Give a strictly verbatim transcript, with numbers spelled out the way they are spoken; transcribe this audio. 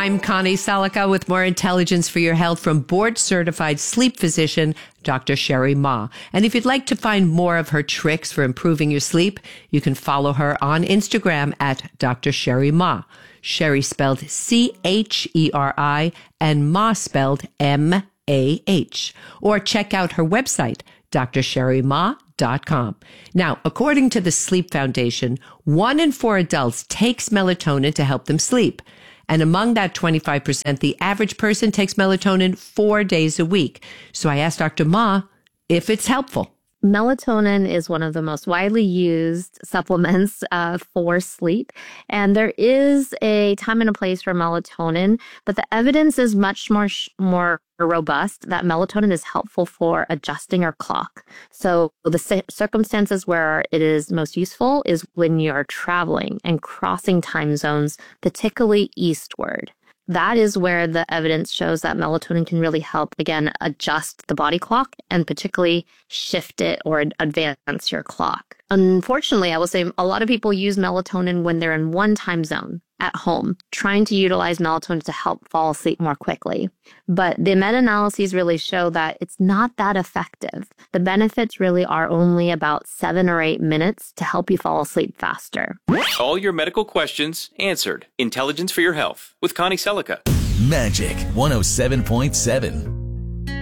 I'm Connie Salica with more intelligence for your health from board-certified sleep physician, Doctor Sherry Ma. And if you'd like to find more of her tricks for improving your sleep, you can follow her on Instagram at Doctor Sherry Ma. Sherry spelled C H E R I and Ma spelled M A H. Or check out her website, D R sherry ma dot com. Now, according to the Sleep Foundation, one in four adults takes melatonin to help them sleep. And among that twenty-five percent, the average person takes melatonin four days a week. So I asked Doctor Ma if it's helpful. Melatonin is one of the most widely used supplements uh, for sleep. And there is a time and a place for melatonin, but the evidence is much more, sh- more robust that melatonin is helpful for adjusting our clock. So the c- circumstances where it is most useful is when you're traveling and crossing time zones, particularly eastward. That is where the evidence shows that melatonin can really help, again, adjust the body clock and particularly shift it or advance your clock. Unfortunately, I will say a lot of people use melatonin when they're in one time zone at home, trying to utilize melatonin to help fall asleep more quickly. But the meta-analyses really show that it's not that effective. The benefits really are only about seven or eight minutes to help you fall asleep faster. All your medical questions answered. Intelligence for your health with Connie Selica. Magic one oh seven point seven.